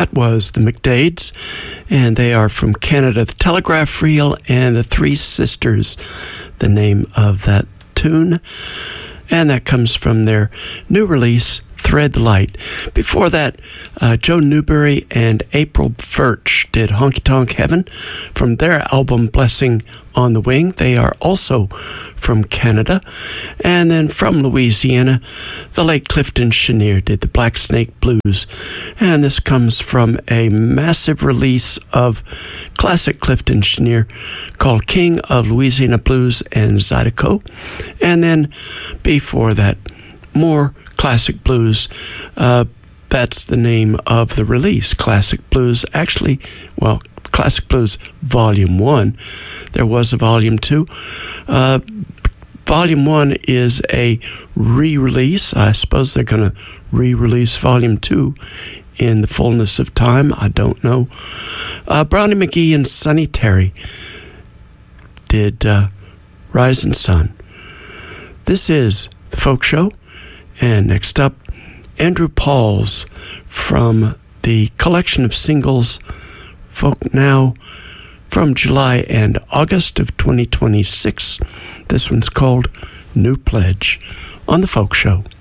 That was the McDades, and they are from Canada. The Telegraph Reel and the Three Sisters, the name of that tune. And that comes from their new release, Thread the Light. Before that, Joe Newberry and April Virch did Honky Tonk Heaven from their album Blessing on the Wing. They are also from Canada. And then from Louisiana, the late Clifton Chenier did the Black Snake Blues. And this comes from a massive release of classic Clifton Chenier called King of Louisiana Blues and Zydeco. And then before that, more classic blues. That's the name of the release, Classic Blues. Actually, well, Classic Blues Volume 1. There was a Volume 2. Volume 1 is a re-release. I suppose they're going to re-release Volume 2 in the fullness of time. I don't know. Brownie McGhee and Sonny Terry did Rising Sun. This is The Folk Show. And next up, Andrew Pauls from the collection of singles Folk Now from July and August of 2026. This one's called New Pledge on The Folk Show.